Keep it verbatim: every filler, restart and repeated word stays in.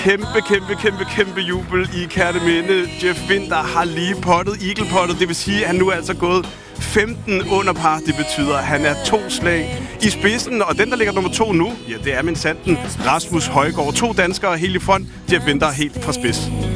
Kæmpe, kæmpe, kæmpe, kæmpe jubel i Kerteminde. Jeff Winther har lige pottet eagle-pottet. Det vil sige, at han nu er altså gået femten under par. Det betyder, at han er to slag i spidsen. Og den, der ligger nummer to nu, ja, det er min sanden Rasmus Højgaard. To danskere helt i front. Jeff Winther helt fra spids.